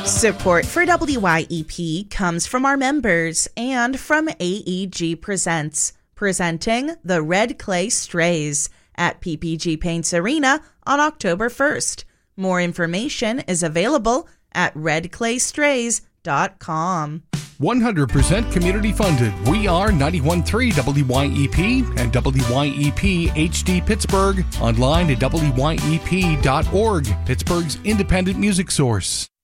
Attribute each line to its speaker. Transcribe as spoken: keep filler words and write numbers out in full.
Speaker 1: Support for W Y E P comes from our members and from A E G Presents, presenting the Red Clay Strays at P P G Paints Arena on October first. More information is available at red clay strays dot com.
Speaker 2: one hundred percent community funded. We are ninety-one point three W Y E P and W Y E P H D Pittsburgh. Online at W Y E P dot org, Pittsburgh's independent music source.